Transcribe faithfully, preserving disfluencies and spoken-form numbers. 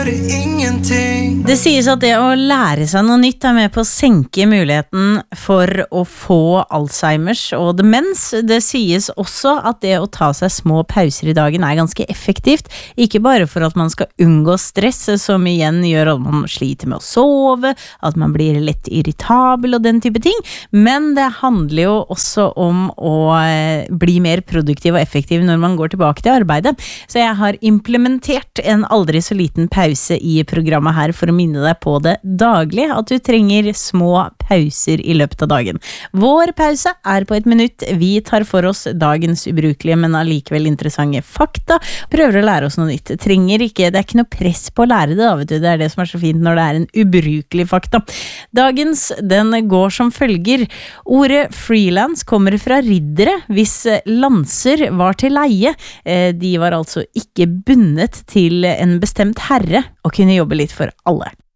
Det sies at det å lære seg noe nytt er med på å senke muligheten for å få Alzheimers og demens. Det sies også at det å ta seg små pauser i dagen er ganske effektivt, ikke bare for at man skal unngå stress, som igjen gjør at man sliter med å sove, at man blir lett irritabel og den type ting, men det handler jo også om å bli mer produktiv og effektiv når man går tilbake til arbeidet. Så jeg har implementert en aldri så liten pause i programmet her for å minne deg på det daglig, at du trenger små pauser i løpet av dagen. Vår pause er på et minutt. Vi tar for oss dagens ubrukelige, men allikevel interessante fakta. Prøver å lære oss noe nytt. Trenger ikke, det er ikke noe press på å lære det da, vet du. Det er det som er så fint når det er en ubrukelig fakta. Dagens, den går som følger. Ordet freelance kommer fra riddere hvis lanser var til leie. De var altså ikke bundet til en bestemt herre og kunne jobbe litt for alle.